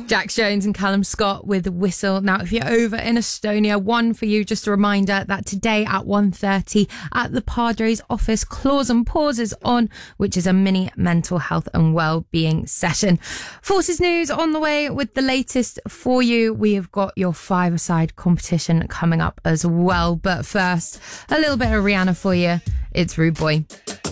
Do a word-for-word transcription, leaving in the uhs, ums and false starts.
Jax Jones and Callum Scott with Whistle. Now, if you're over in Estonia, one for you, just a reminder that today at one thirty at the Padres office, Claws and Paws is on, which is a mini mental health and well-being session. Forces News on the way with the latest for you. We have got your five-a-side competition coming up as well. But first, a little bit of Rihanna for you. It's Rude Boy.